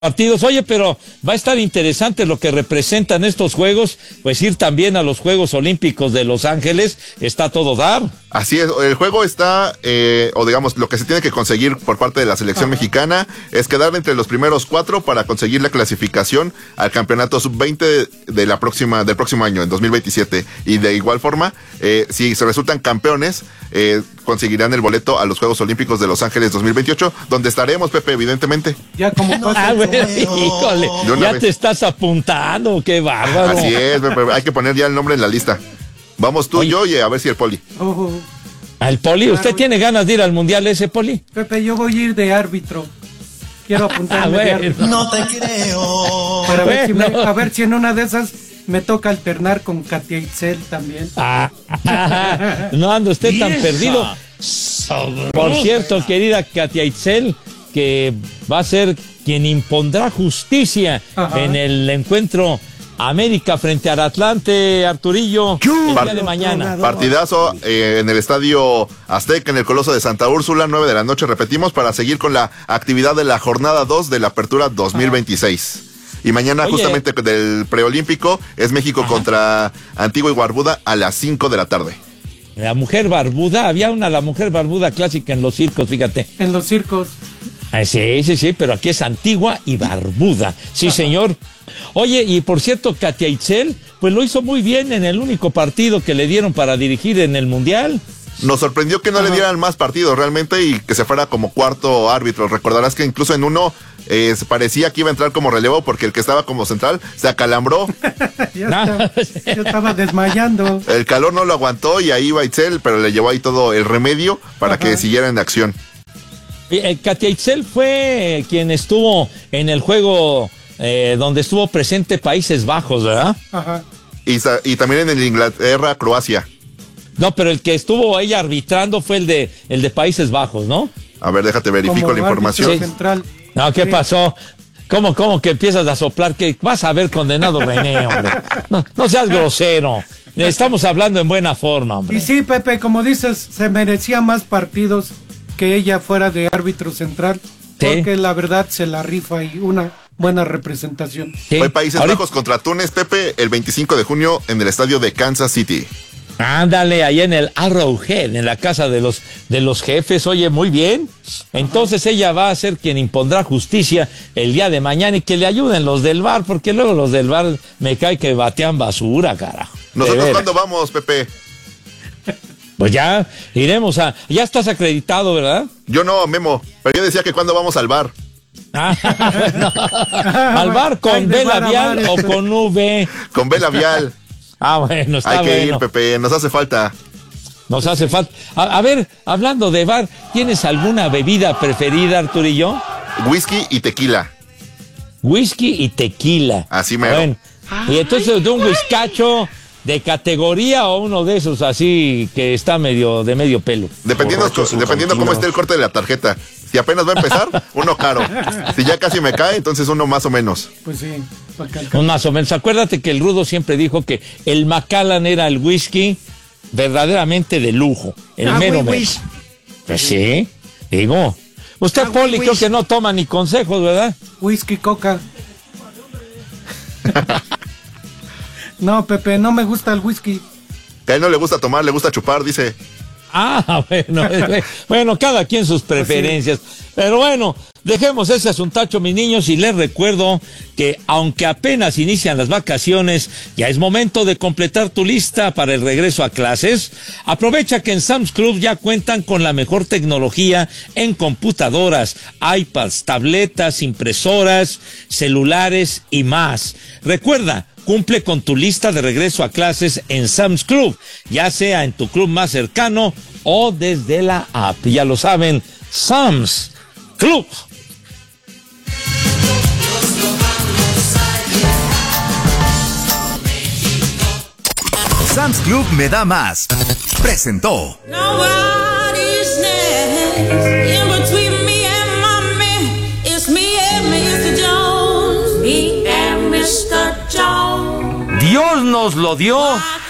partidos. Oye, pero va a estar interesante lo que representan estos Juegos, pues ir también a los Juegos Olímpicos de Los Ángeles, está todo dar. Así es, el juego está, o digamos, lo que se tiene que conseguir por parte de la selección mexicana es quedar entre los primeros 4 para conseguir la clasificación al campeonato sub-20 del próximo año, en 2027. Y de igual forma, si se resultan campeones, conseguirán el boleto a los Juegos Olímpicos de Los Ángeles 2028, donde estaremos, Pepe, evidentemente. Ya como híjole, ya te estás apuntando, qué bárbaro. Así es, Pepe, hay que poner ya el nombre en la lista. Vamos tú y yo y a ver si el Poli. ¿Al Poli? Claro. ¿Usted tiene ganas de ir al Mundial ese, Poli? Pepe, yo voy a ir de árbitro. Quiero apuntarme de árbitro. No te creo. Para ver a ver si en una de esas me toca alternar con Katia Itzel también. No anda usted tan perdido. Por cierto, querida Katia Itzel, que va a ser quien impondrá justicia en el encuentro América frente al Atlante, Arturillo, el día de mañana. Partidazo en el Estadio Azteca, en el Coloso de Santa Úrsula, 9 de la noche, repetimos, para seguir con la actividad de la jornada 2 de la Apertura 2026. Y mañana, justamente del preolímpico, es México contra Antigua y Barbuda a las 5 de la tarde. La mujer barbuda, había la mujer barbuda clásica en los circos, fíjate. En los circos. Sí, pero aquí es Antigua y Barbuda. Sí, señor. Oye, y por cierto, Katia Itzel, pues lo hizo muy bien en el único partido que le dieron para dirigir en el Mundial. Nos sorprendió que no le dieran más partidos realmente y que se fuera como cuarto árbitro. Recordarás que incluso en uno se parecía que iba a entrar como relevo porque el que estaba como central se acalambró. Yo estaba desmayando. El calor no lo aguantó y ahí iba Itzel, pero le llevó ahí todo el remedio para que siguiera en acción. Katia Itzel fue quien estuvo en el juego donde estuvo presente Países Bajos, ¿verdad? Y también en el Inglaterra-Croacia. No, pero el que estuvo ella arbitrando fue el de Países Bajos, ¿no? A ver, déjate verifico la información. Central. No, ¿qué pasó? ¿Cómo que empiezas a soplar? Que vas a ver, condenado René, hombre. No seas grosero. Estamos hablando en buena forma, hombre. Y sí, Pepe, como dices, se merecía más partidos que ella fuera de árbitro central. ¿Sí? Porque la verdad se la rifa y una buena representación. ¿Sí? Hoy Países Bajos contra Túnez, Pepe, el 25 de junio en el estadio de Kansas City. Ándale, ahí en el Arrowhead, en la casa de los jefes. Oye, muy bien. Entonces ella va a ser quien impondrá justicia el día de mañana y que le ayuden los del VAR, porque luego los del VAR me cae que batean basura, carajo. ¿Nosotros cuándo vamos, Pepe? Pues ya iremos ya estás acreditado, ¿verdad? Yo no, Memo, pero yo decía que cuándo vamos al VAR. Bueno. ¿Al VAR con B labial o con V? Con B labial. Bueno, está Hay que bueno. ir, Pepe, nos hace falta. Nos hace falta. A ver, hablando de bar, ¿tienes alguna bebida preferida, Arturillo? Whisky y tequila. Whisky y tequila. Así mero. Bueno, y entonces de un whiskacho de categoría o uno de esos así que está de medio pelo. Dependiendo cómo esté el corte de la tarjeta. Si apenas va a empezar, uno caro. Si ya casi me cae, entonces uno más o menos. Pues sí. Un más o menos. Acuérdate que el Rudo siempre dijo que el Macallan era el whisky verdaderamente de lujo. El mero. Pues sí, digo. Usted, Poli, creo que no toma ni consejos, ¿verdad? Whisky, coca. No, Pepe, no me gusta el whisky. Que a él no le gusta tomar, le gusta chupar, dice. Bueno, cada quien sus preferencias. Pero bueno, dejemos ese asuntacho, mis niños, y les recuerdo que aunque apenas inician las vacaciones, ya es momento de completar tu lista para el regreso a clases. Aprovecha que en Sam's Club ya cuentan con la mejor tecnología en computadoras, iPads, tabletas, impresoras, celulares y más. Recuerda, cumple con tu lista de regreso a clases en Sam's Club, ya sea en tu club más cercano o desde la app. Ya lo saben, Sam's Club. Sam's Club me da más. Presentó. Dios nos lo dio